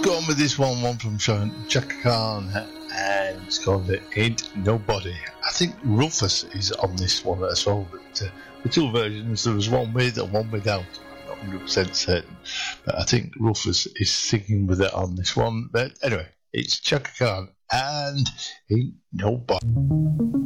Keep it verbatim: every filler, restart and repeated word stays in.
gone with this one, one from Chaka Khan, and it's called it Ain't Nobody. I think Rufus is on this one as well, but uh, the two versions, there was one with and one without. I'm not one hundred percent certain, but I think Rufus is singing with it on this one. But anyway, it's Chaka Khan and Ain't Nobody.